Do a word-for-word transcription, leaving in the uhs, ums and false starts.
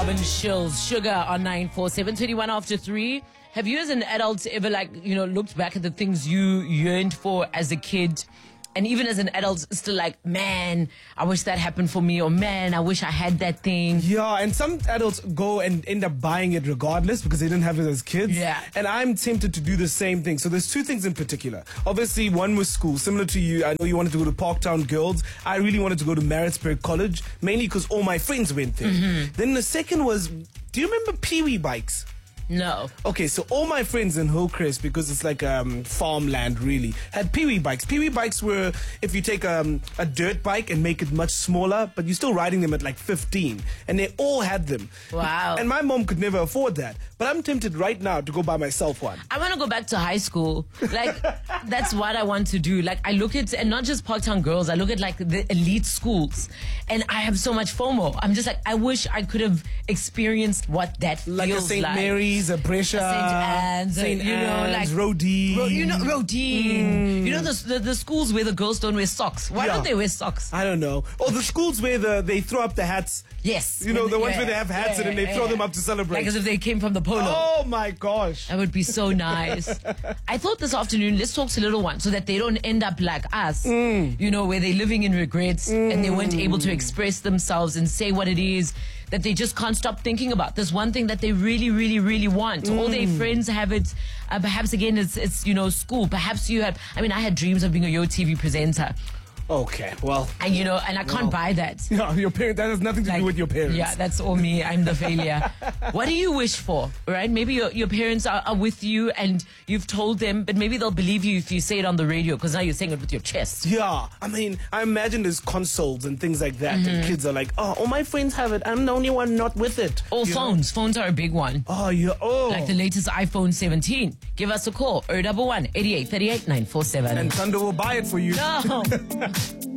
Robin Shills, Sugar on nine four seven, twenty-one after three. Have you as an adult ever, like, you know, looked back at the things you yearned for as a kid? And even as an adult, still like, man, I wish that happened for me. Or, man, I wish I had that thing. Yeah, and some adults go and end up buying it regardless because they didn't have it as kids. Yeah. And I'm tempted to do the same thing. So there's two things in particular. Obviously, one was school. Similar to you, I know you wanted to go to Parktown Girls. I really wanted to go to Maritzburg College, mainly because all my friends went there. Mm-hmm. Then the second was, do you remember Pee Wee bikes? No. Okay, so all my friends in Hillcrest, because it's like um, farmland really, had Pee Wee bikes. Pee Wee bikes were, if you take um, a dirt bike and make it much smaller, but you're still riding them at like fifteen. And they all had them. Wow. And my mom could never afford that. But I'm tempted right now to go buy myself one. I want to go back to high school. Like, that's what I want to do. Like, I look at, and not just Parktown Girls, I look at like the elite schools. And I have so much FOMO. I'm just like, I wish I could have experienced what that feels like. Like a Saint Mary's, a Brescia, Saint Anne's, Saint you know, like Rodine. Ro- you know, Rodine. Mm. You know the, the the schools where the girls don't wear socks. Why Yeah. don't they wear socks? I don't know. Or the schools where the they throw up the hats. Yes. You know, the ones yeah, where they have hats yeah, and then they yeah, throw yeah. them up to celebrate. Like as if they came from the polo. Oh my gosh. That would be so nice. I thought this afternoon, let's talk to little ones so that they don't end up like us, mm. you know, where they're living in regrets mm. and they weren't able to express themselves and say what it is that they just can't stop thinking about. There's one thing that they really, really, really want. Mm. All their friends have it. Uh, perhaps, again, it's, it's, you know, school. Perhaps you have, I mean, I had dreams of being a Yo T V presenter. Okay, well. And, you know, and I can't well. buy that. No, your parents, that has nothing to Like, do with your parents. Yeah, that's all me. I'm the failure. What do you wish for, right? Maybe your, your parents are, are with you and you've told them, but maybe they'll believe you if you say it on the radio because now you're saying it with your chest. Yeah, I mean, I imagine there's consoles and things like that, mm-hmm. and kids are like, oh, all my friends have it. I'm the only one not with it. Or you phones. Know? Phones are a big one. Oh, yeah. Oh. Like the latest iPhone seventeen. Give us a call. zero one one, eight eight three eight, nine four seven. And Thunder will buy it for you. No.